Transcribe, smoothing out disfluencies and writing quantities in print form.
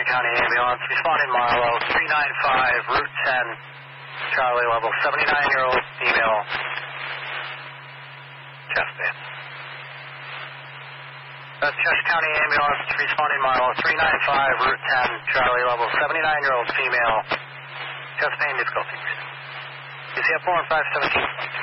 County Ambulance, responding Marlow, 395, Route 10, Charlie level, 79-year-old female, chest pain. Chester County Ambulance, responding Marlow, 395, Route 10, Charlie level, 79-year-old female, chest pain difficulties. UCF 4 and 517.